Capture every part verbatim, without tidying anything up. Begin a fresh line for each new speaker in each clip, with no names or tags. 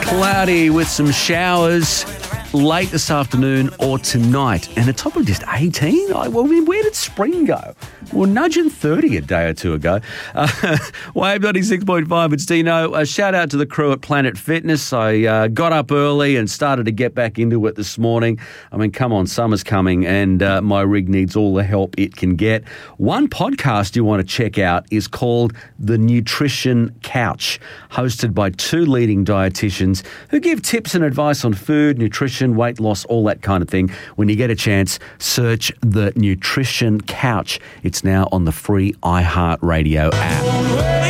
Cloudy with some showers late this afternoon or tonight. And a top of just eighteen? I, well, I mean, where did spring go? Well, nudging thirty a day or two ago. Uh, Wave ninety-six point five, it's Dino. A shout out to the crew at Planet Fitness. I uh, got up early and started to get back into it this morning. I mean, come on, summer's coming and uh, my rig needs all the help it can get. One podcast you want to check out is called The Nutrition Couch, hosted by two leading dietitians who give tips and advice on food, nutrition, weight loss, all that kind of thing. When you get a chance, search The Nutrition Couch. It's now on the free iHeartRadio app.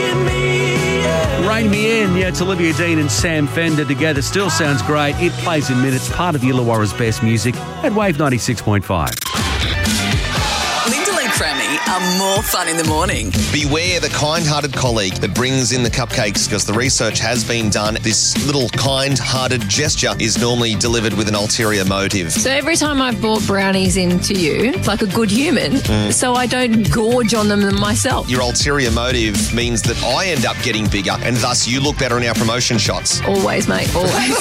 Rain Me In, yeah, it's Olivia Dean and Sam Fender together. Still sounds great. It plays in minutes, part of Illawarra's best music at Wave ninety-six point five.
Linda and Crammy are more fun in the morning.
Beware the kind-hearted colleague that brings in the cupcakes, because the research has been done. This little kind-hearted gesture is normally delivered with an ulterior motive.
So every time I've brought brownies in to you, like a good human, mm. so I don't gorge on them myself.
Your ulterior motive means that I end up getting bigger and thus you look better in our promotion shots.
Always, mate, always.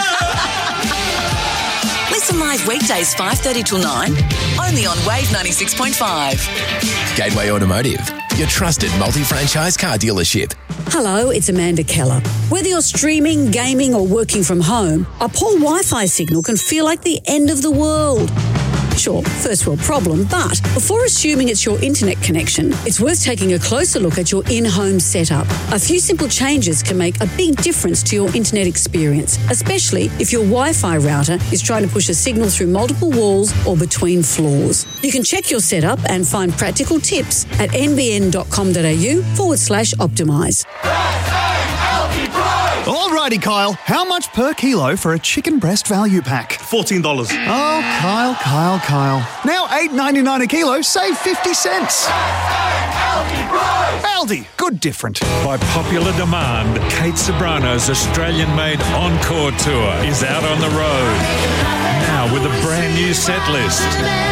Listen live weekdays five thirty till nine, only on Wave ninety-six point five.
Gateway Automotive, your trusted multi-franchise car dealership.
Hello, it's Amanda Keller. Whether you're streaming, gaming or working from home, a poor Wi-Fi signal can feel like the end of the world. Sure, first world problem, but before assuming it's your internet connection, it's worth taking a closer look at your in-home setup. A few simple changes can make a big difference to your internet experience, especially if your Wi-Fi router is trying to push a signal through multiple walls or between floors. You can check your setup and find practical tips at nbn.com.au forward slash optimise.
Alrighty, Kyle. How much per kilo for a chicken breast value pack?
fourteen dollars.
Oh, Kyle, Kyle, Kyle. Now eight dollars and ninety-nine cents a kilo, save fifty cents. Aldi, good different.
By popular demand, Kate Sobrano's Australian-made Encore Tour is out on the road. Now with a brand new set list.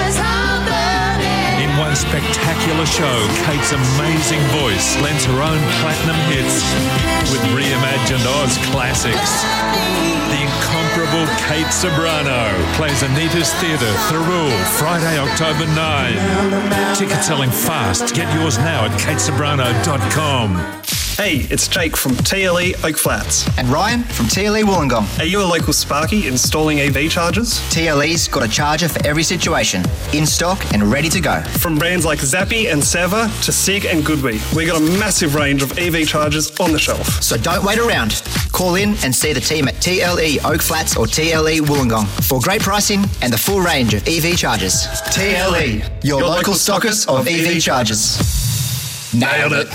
In one spectacular show, Kate's amazing voice lends her own platinum hits with reimagined Oz classics. The incomparable Kate Sobrano plays Anita's Theatre, Thirroul, Friday, October ninth. Tickets selling fast. Get yours now at kate sobrano dot com.
Hey, it's Jake from T L E Oak Flats.
And Ryan from T L E Wollongong.
Are you a local Sparky installing E V chargers?
T L E's got a charger for every situation, in stock and ready to go.
From brands like Zappi and Seva to Sig and Goodwee, we got a massive range of E V chargers on the shelf.
So don't wait around. Call in and see the team at T L E Oak Flats or T L E Wollongong for great pricing and the full range of E V chargers. T L E, your, your local stockers of E V chargers. Nailed it.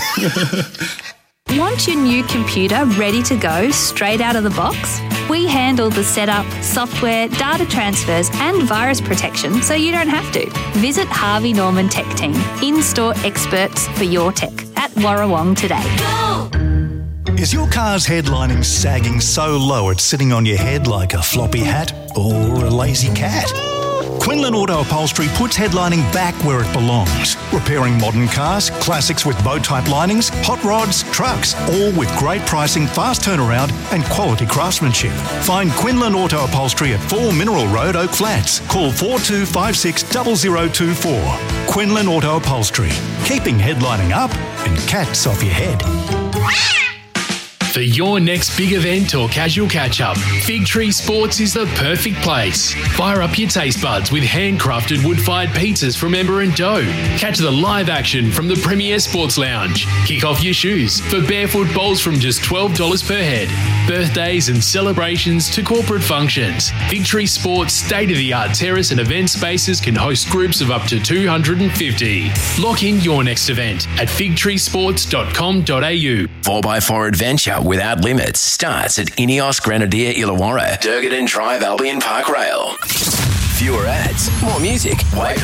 Want your new computer ready to go straight out of the box? We handle the setup, software, data transfers and virus protection so you don't have to. Visit Harvey Norman Tech Team, in-store experts for your tech at Warrawong today. Go!
Is your car's headlining sagging so low it's sitting on your head like a floppy hat or a lazy cat? Quinlan Auto Upholstery puts headlining back where it belongs. Repairing modern cars, classics with bow-type linings, hot rods, trucks, all with great pricing, fast turnaround and quality craftsmanship. Find Quinlan Auto Upholstery at four Mineral Road, Oak Flats. Call four two five six zero zero two four. Quinlan Auto Upholstery. Keeping headlining up and cats off your head.
For your next big event or casual catch-up, Fig Tree Sports is the perfect place. Fire up your taste buds with handcrafted wood-fired pizzas from Ember and Dough. Catch the live action from the Premier Sports Lounge. Kick off your shoes for barefoot bowls from just twelve dollars per head. Birthdays and celebrations to corporate functions. Fig Tree Sports' state-of-the-art terrace and event spaces can host groups of up to two hundred fifty. Lock in your next event at fig tree sports dot com dot a u.
four by four adventure without limits starts at Ineos Grenadier Illawarra, Durgadon Drive Albion Park Rail. Fewer ads, more music. Wave